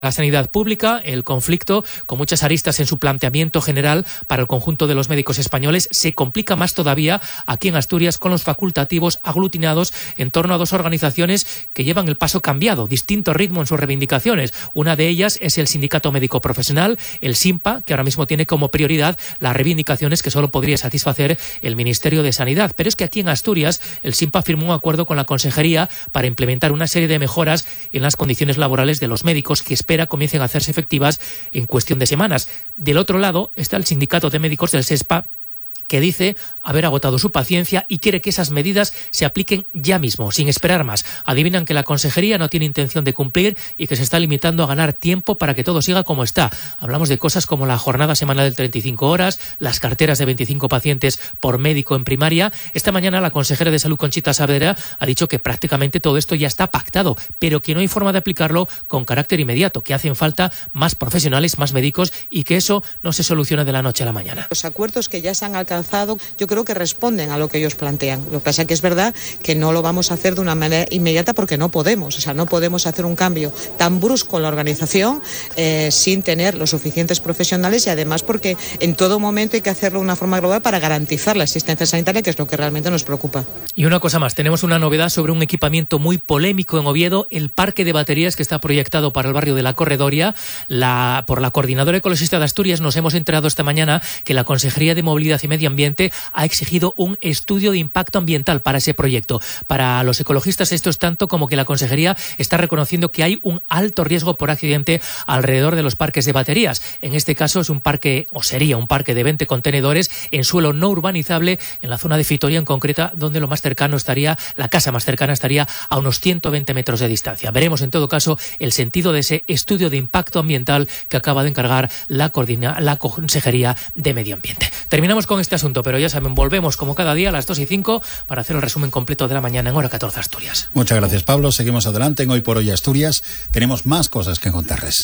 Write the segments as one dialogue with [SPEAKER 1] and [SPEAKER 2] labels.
[SPEAKER 1] La sanidad pública, el conflicto, con muchas aristas en su planteamiento general para el conjunto de los médicos españoles, se complica más todavía aquí en Asturias con los facultativos aglutinados en torno a dos organizaciones que llevan el paso cambiado, distinto ritmo en sus reivindicaciones. Una de ellas es el Sindicato Médico Profesional, el SINPA, que ahora mismo tiene como prioridad las reivindicaciones que solo podría satisfacer el Ministerio de Sanidad. Pero es que aquí en Asturias el SINPA firmó un acuerdo con la Consejería para implementar una serie de mejoras en las condiciones laborales de los médicos que comiencen a hacerse efectivas en cuestión de semanas. Del otro lado está el Sindicato de Médicos del SESPA, que dice haber agotado su paciencia y quiere que esas medidas se apliquen ya mismo, sin esperar más. Adivinan que la Consejería no tiene intención de cumplir y que se está limitando a ganar tiempo para que todo siga como está. Hablamos de cosas como la jornada semanal de 35 horas, las carteras de 25 pacientes por médico en primaria. Esta mañana la consejera de Salud, Conchita Saavedra, ha dicho que prácticamente todo esto ya está pactado, pero que no hay forma de aplicarlo con carácter inmediato, que hacen falta más profesionales, más médicos y que eso no se soluciona de la noche a la mañana.
[SPEAKER 2] Los acuerdos que ya se han alcanzado yo creo que responden a lo que ellos plantean. Lo que pasa es que es verdad que no lo vamos a hacer de una manera inmediata porque no podemos. O sea, no podemos hacer un cambio tan brusco en la organización sin tener los suficientes profesionales y además porque en todo momento hay que hacerlo de una forma global para garantizar la asistencia sanitaria, que es lo que realmente nos preocupa.
[SPEAKER 1] Y una cosa más, tenemos una novedad sobre un equipamiento muy polémico en Oviedo, el parque de baterías que está proyectado para el barrio de La Corredoria. Por la Coordinadora Ecologista de Asturias nos hemos enterado esta mañana que la Consejería de Movilidad y Medio Ambiente ha exigido un estudio de impacto ambiental para ese proyecto. Para los ecologistas esto es tanto como que la Consejería está reconociendo que hay un alto riesgo por accidente alrededor de los parques de baterías. En este caso es un parque, o sería un parque de 20 contenedores en suelo no urbanizable en la zona de Fitoria en concreta, donde lo más cercano estaría, la casa más cercana estaría a unos 120 metros de distancia. Veremos en todo caso el sentido de ese estudio de impacto ambiental que acaba de encargar la Consejería de Medio Ambiente. Terminamos con este asunto, pero ya saben, volvemos como cada día a las 2:05 para hacer el resumen completo de la mañana en Hora 14 Asturias.
[SPEAKER 3] Muchas gracias, Pablo. Seguimos adelante en Hoy por Hoy Asturias. Tenemos más cosas que contarles.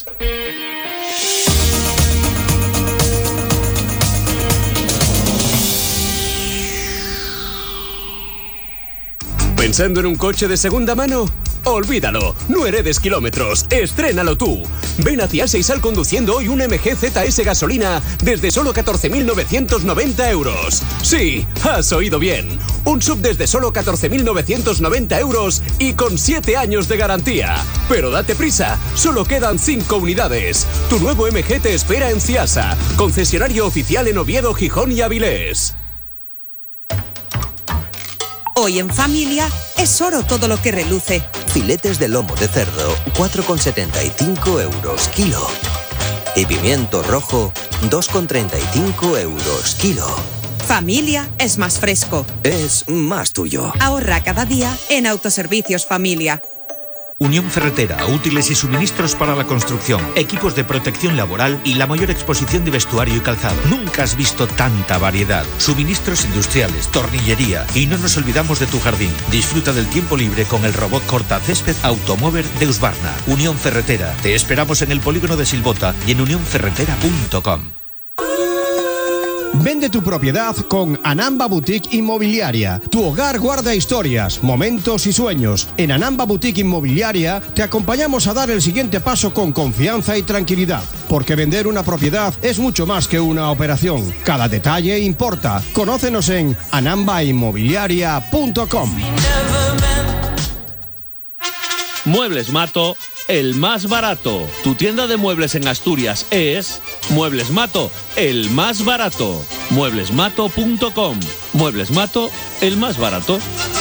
[SPEAKER 4] ¿Pensando en un coche de segunda mano? Olvídalo, no heredes kilómetros, estrénalo tú. Ven a Ciasa y sal conduciendo hoy un MG ZS gasolina desde solo 14.990 euros. Sí, has oído bien. Un SUV desde solo 14.990 euros y con 7 años de garantía. Pero date prisa, solo quedan 5 unidades. Tu nuevo MG te espera en Ciasa, concesionario oficial en Oviedo, Gijón y Avilés.
[SPEAKER 5] Hoy en familia es oro todo lo que reluce.
[SPEAKER 6] Filetes de lomo de cerdo, 4,75 euros kilo. Y pimiento rojo, 2,35 euros kilo.
[SPEAKER 5] Familia es más fresco.
[SPEAKER 6] Es más tuyo.
[SPEAKER 5] Ahorra cada día en Autoservicios Familia.
[SPEAKER 7] Unión Ferretera, útiles y suministros para la construcción, equipos de protección laboral y la mayor exposición de vestuario y calzado. Nunca has visto tanta variedad. Suministros industriales, tornillería y no nos olvidamos de tu jardín. Disfruta del tiempo libre con el robot cortacésped Automover de Husqvarna. Unión Ferretera. Te esperamos en el polígono de Silvota y en unionferretera.com.
[SPEAKER 8] Vende tu propiedad con Anamba Boutique Inmobiliaria. Tu hogar guarda historias, momentos y sueños. En Anamba Boutique Inmobiliaria te acompañamos a dar el siguiente paso con confianza y tranquilidad. Porque vender una propiedad es mucho más que una operación. Cada detalle importa. Conócenos en anambainmobiliaria.com.
[SPEAKER 9] Muebles Mato, el más barato. Tu tienda de muebles en Asturias es Muebles Mato, el más barato. Mueblesmato.com. Muebles Mato, el más barato.